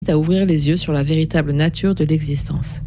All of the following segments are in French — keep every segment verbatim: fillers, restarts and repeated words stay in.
à ouvrir les yeux sur la véritable nature de l'existence.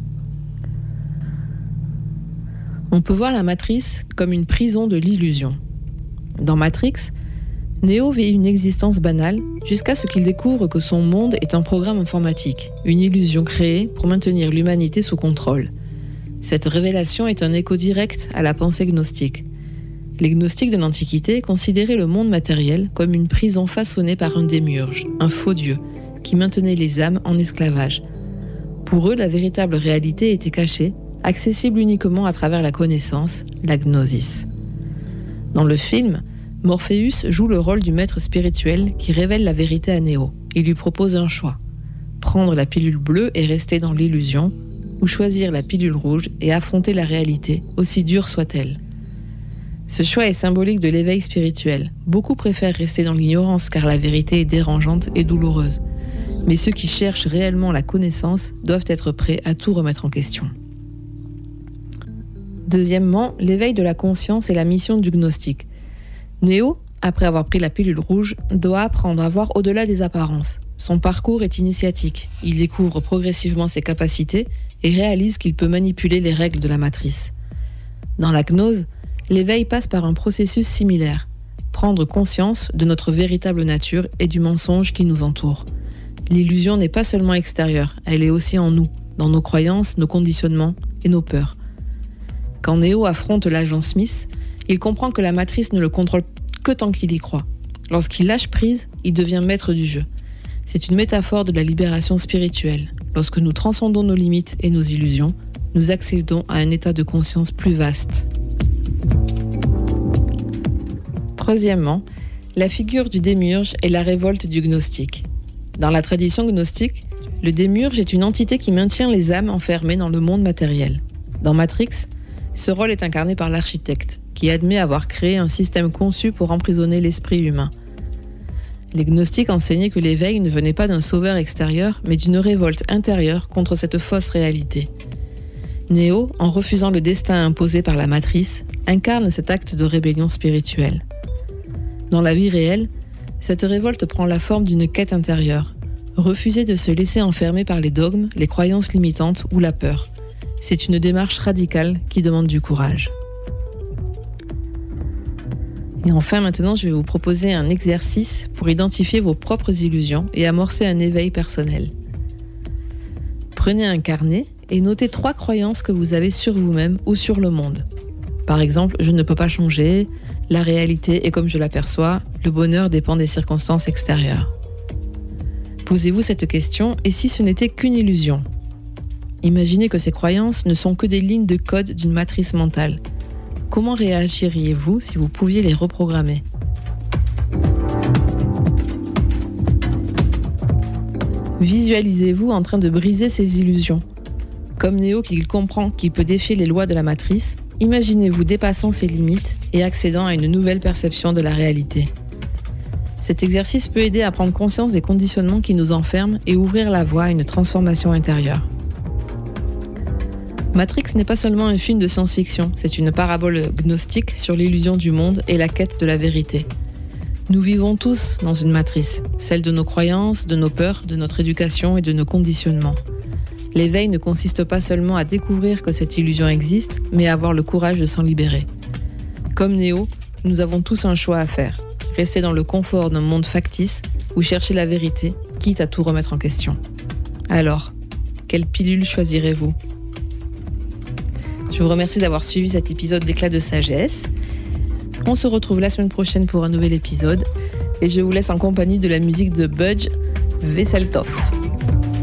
On peut voir la matrice comme une prison de l'illusion. Dans Matrix, Neo vit une existence banale jusqu'à ce qu'il découvre que son monde est un programme informatique, une illusion créée pour maintenir l'humanité sous contrôle. Cette révélation est un écho direct à la pensée gnostique. Les gnostiques de l'Antiquité considéraient le monde matériel comme une prison façonnée par un démiurge, un faux dieu, qui maintenait les âmes en esclavage. Pour eux, la véritable réalité était cachée, accessible uniquement à travers la connaissance, la gnosis. Dans le film, Morpheus joue le rôle du maître spirituel qui révèle la vérité à Neo. Il lui propose un choix. Prendre la pilule bleue et rester dans l'illusion, ou choisir la pilule rouge et affronter la réalité, aussi dure soit-elle. Ce choix est symbolique de l'éveil spirituel. Beaucoup préfèrent rester dans l'ignorance car la vérité est dérangeante et douloureuse. Mais ceux qui cherchent réellement la connaissance doivent être prêts à tout remettre en question. Deuxièmement, l'éveil de la conscience est la mission du gnostique. Neo, après avoir pris la pilule rouge, doit apprendre à voir au-delà des apparences. Son parcours est initiatique. Il découvre progressivement ses capacités et réalise qu'il peut manipuler les règles de la matrice. Dans la gnose, l'éveil passe par un processus similaire. Prendre conscience de notre véritable nature et du mensonge qui nous entoure. L'illusion n'est pas seulement extérieure, elle est aussi en nous, dans nos croyances, nos conditionnements et nos peurs. Quand Neo affronte l'agent Smith, il comprend que la matrice ne le contrôle que tant qu'il y croit. Lorsqu'il lâche prise, il devient maître du jeu. C'est une métaphore de la libération spirituelle. Lorsque nous transcendons nos limites et nos illusions, nous accédons à un état de conscience plus vaste. Troisièmement, la figure du démiurge est la révolte du gnostique. Dans la tradition gnostique, le démiurge est une entité qui maintient les âmes enfermées dans le monde matériel. Dans Matrix, ce rôle est incarné par l'architecte, qui admet avoir créé un système conçu pour emprisonner l'esprit humain. Les gnostiques enseignaient que l'éveil ne venait pas d'un sauveur extérieur, mais d'une révolte intérieure contre cette fausse réalité. Neo, en refusant le destin imposé par la matrice, incarne cet acte de rébellion spirituelle. Dans la vie réelle, cette révolte prend la forme d'une quête intérieure. Refuser de se laisser enfermer par les dogmes, les croyances limitantes ou la peur. C'est une démarche radicale qui demande du courage. Et enfin, maintenant, je vais vous proposer un exercice pour identifier vos propres illusions et amorcer un éveil personnel. Prenez un carnet et notez trois croyances que vous avez sur vous-même ou sur le monde. Par exemple, je ne peux pas changer, la réalité est comme je l'aperçois, le bonheur dépend des circonstances extérieures. Posez-vous cette question, et si ce n'était qu'une illusion ? Imaginez que ces croyances ne sont que des lignes de code d'une matrice mentale. Comment réagiriez-vous si vous pouviez les reprogrammer ? Visualisez-vous en train de briser ces illusions. Comme Neo qui comprend qu'il peut défier les lois de la matrice, imaginez-vous dépassant ses limites et accédant à une nouvelle perception de la réalité. Cet exercice peut aider à prendre conscience des conditionnements qui nous enferment et ouvrir la voie à une transformation intérieure. Matrix n'est pas seulement un film de science-fiction, c'est une parabole gnostique sur l'illusion du monde et la quête de la vérité. Nous vivons tous dans une matrice, celle de nos croyances, de nos peurs, de notre éducation et de nos conditionnements. L'éveil ne consiste pas seulement à découvrir que cette illusion existe, mais à avoir le courage de s'en libérer. Comme Neo, nous avons tous un choix à faire. Rester dans le confort d'un monde factice ou chercher la vérité, quitte à tout remettre en question. Alors, quelle pilule choisirez-vous ? Je vous remercie d'avoir suivi cet épisode d'Éclat de sagesse. On se retrouve la semaine prochaine pour un nouvel épisode et je vous laisse en compagnie de la musique de Budge Veseltov.